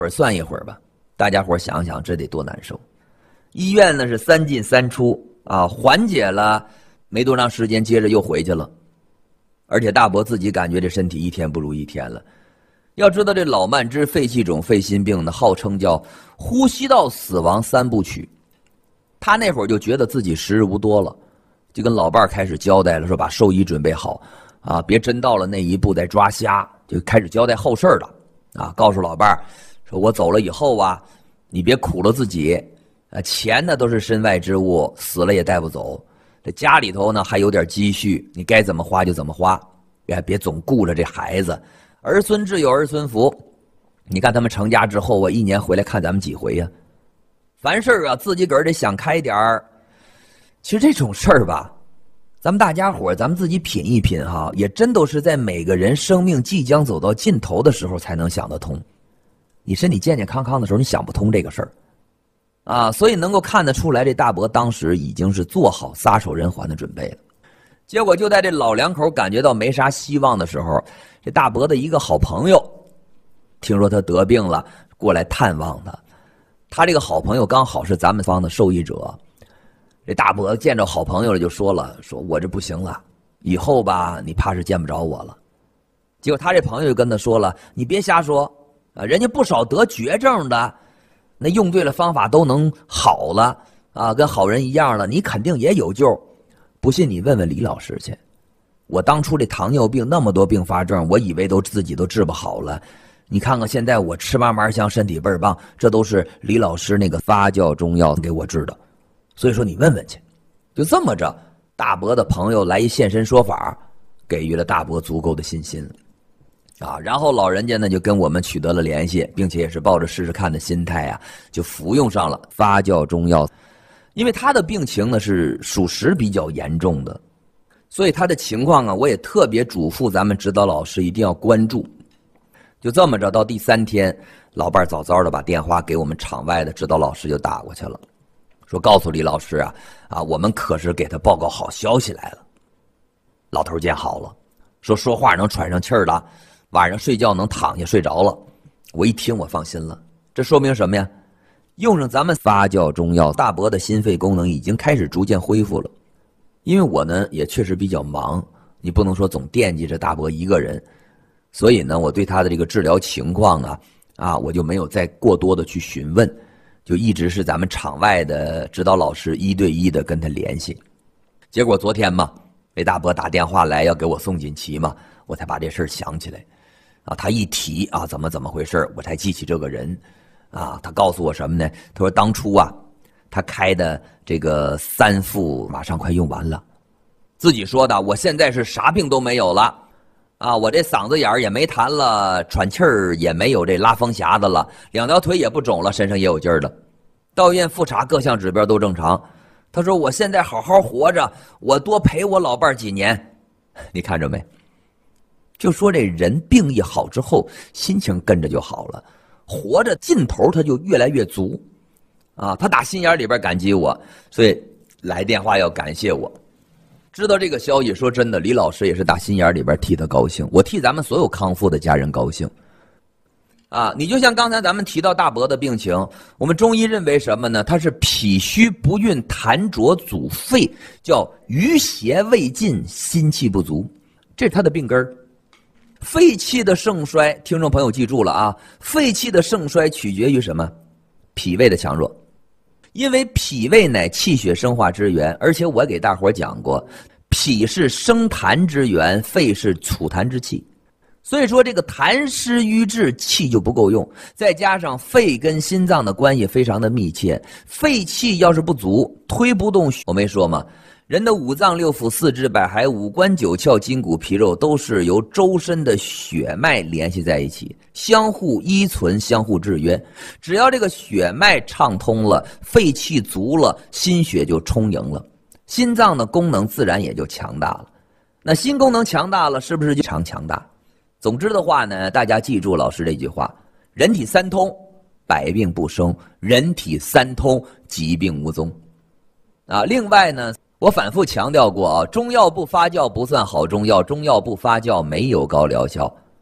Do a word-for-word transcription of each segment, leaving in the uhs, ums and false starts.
会儿算一会儿吧，大家伙想想这得多难受。医院呢是三进三出啊，缓解了没多长时间，接着又回去了。而且大伯自己感觉这身体一天不如一天了。要知道这老慢支肺气肿肺心病呢，号称叫呼吸道死亡三部曲。他那会儿就觉得自己时日无多了，就跟老伴儿开始交代了，说把寿衣准备好啊，别真到了那一步再抓瞎，就开始交代后事了啊，告诉老伴儿说我走了以后啊，你别苦了自己啊，钱呢都是身外之物，死了也带不走。这家里头呢还有点积蓄，你该怎么花就怎么花，别别总顾着这孩子。儿孙自有儿孙福，你看他们成家之后啊，一年回来看咱们几回呀、啊？凡事啊，自己个儿得想开点儿。其实这种事儿吧，咱们大家伙咱们自己品一品哈，也真都是在每个人生命即将走到尽头的时候才能想得通。你身体健健康康的时候，你想不通这个事儿啊，所以能够看得出来，这大伯当时已经是做好撒手人寰的准备了。结果就在这老两口感觉到没啥希望的时候，这大伯的一个好朋友听说他得病了，过来探望他。他这个好朋友刚好是咱们方的受益者，这大伯见着好朋友了就说了，说我这不行了，以后吧你怕是见不着我了。结果他这朋友就跟他说了，你别瞎说啊，人家不少得绝症的，那用对了方法都能好了啊，跟好人一样了，你肯定也有救。不信你问问李老师去，我当初这糖尿病那么多并发症，我以为都自己都治不好了，你看看现在我吃嘛嘛香，身体倍儿棒，这都是李老师那个发酵中药给我治的。所以说你问问去。就这么着，大伯的朋友来一现身说法，给予了大伯足够的信心啊。然后老人家呢就跟我们取得了联系，并且也是抱着试试看的心态啊，就服用上了发酵中药。因为他的病情呢是属实比较严重的，所以他的情况啊，我也特别嘱咐咱们指导老师一定要关注。就这么着，到第三天，老伴儿早早的把电话给我们场外的指导老师就打过去了，说告诉李老师啊，啊，我们可是给他报告好消息来了。老头见好了，说说话能喘上气儿了，晚上睡觉能躺下睡着了。我一听我放心了，这说明什么呀？用上咱们发酵中药，大伯的心肺功能已经开始逐渐恢复了。因为我呢也确实比较忙，你不能说总惦记着大伯一个人，所以呢我对他的这个治疗情况啊啊我就没有再过多的去询问，就一直是咱们场外的指导老师一对一的跟他联系。结果昨天嘛，这大伯打电话来要给我送锦旗嘛，我才把这事儿想起来啊。他一提啊怎么怎么回事，我才记起这个人啊。他告诉我什么呢？他说当初啊他开的这个三副马上快用完了，自己说的我现在是啥病都没有了啊，我这嗓子眼儿也没痰了，喘气儿也没有这拉风匣子了，两条腿也不肿了，身上也有劲儿了，到医院复查各项指标都正常。他说我现在好好活着，我多陪我老伴儿几年。你看着没，就说这人病一好之后心情跟着就好了，活着劲头他就越来越足啊。他打心眼里边感激我，所以来电话要感谢我。知道这个消息，说真的，李老师也是打心眼里边替他高兴，我替咱们所有康复的家人高兴啊。你就像刚才咱们提到大伯的病情，我们中医认为什么呢？他是脾虚不运痰浊阻肺，叫余邪未尽，心气不足，这是他的病根儿。肺气的盛衰，听众朋友记住了啊，肺气的盛衰取决于什么？脾胃的强弱。因为脾胃乃气血生化之源，而且我给大伙讲过，脾是生痰之源，肺是储痰之器。所以说这个痰湿瘀滞，气就不够用，再加上肺跟心脏的关系非常的密切，肺气要是不足，推不动。我没说吗？人的五脏六腑四肢百骸五官九窍筋骨皮肉都是由周身的血脉联系在一起，相互依存，相互制约。只要这个血脉畅通了，肺气足了，心血就充盈了，心脏的功能自然也就强大了。那心功能强大了，是不是就常强大？总之的话呢，大家记住老师这句话，人体三通，百病不生，人体三通，疾病无踪啊。另外呢，我反复强调过啊，中药不发酵不算好中药，中药不发酵没有高疗效。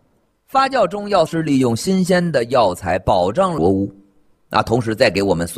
发酵中药是利用新鲜的药材保障国物，啊，同时再给我们